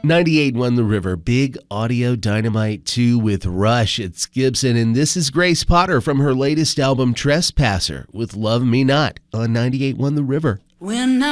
98.1 The River, Big Audio Dynamite 2 with Rush. It's Gibson, and this is Grace Potter from her latest album, Trespasser, with Love Me Not on 98.1 The River. When